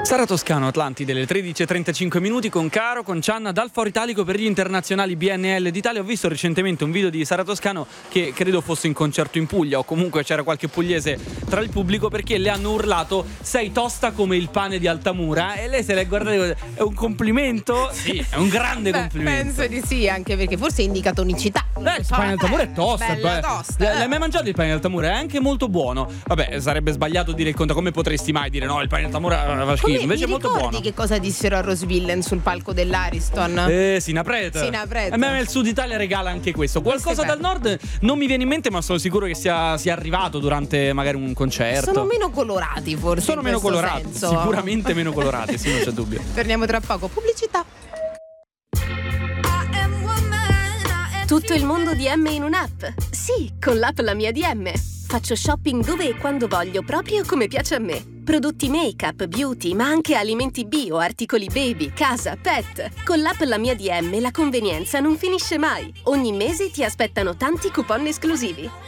Sara Toscano, Atlantide, delle 13:35 minuti con Caro, con Cianna, dal Foro Italico per gli internazionali BNL d'Italia. Ho visto recentemente un video di Sara Toscano che credo fosse in concerto in Puglia, o comunque c'era qualche pugliese tra il pubblico, perché le hanno urlato "sei tosta come il pane di Altamura", e lei se l'è guardata e è un complimento? Sì, è un grande complimento. Penso di sì, anche perché forse indica tonicità. Il pane di Altamura è tosta. Bella tosta. L'hai mai mangiato il pane di Altamura? È anche molto buono. Vabbè, sarebbe sbagliato dire il contrario. Come potresti mai dire no, il pane di Altamura fa schifo? Invece è molto buono. Che cosa dissero a Rose Villain sul palco dell'Ariston? Sina Prete. A me il Sud Italia regala anche questo. Qualcosa dal Nord non mi viene in mente, ma sono sicuro che sia arrivato durante magari un concerto. Sono meno colorati, forse. Sono meno colorati, senso. sicuramente meno colorati, sì, non c'è dubbio. Torniamo tra poco. Pubblicità. Tutto il mondo DM in un'app? Sì, con l'app La Mia DM. Faccio shopping dove e quando voglio, proprio come piace a me. Prodotti make-up, beauty, ma anche alimenti bio, articoli baby, casa, pet. Con l'app La Mia DM la convenienza non finisce mai. Ogni mese ti aspettano tanti coupon esclusivi.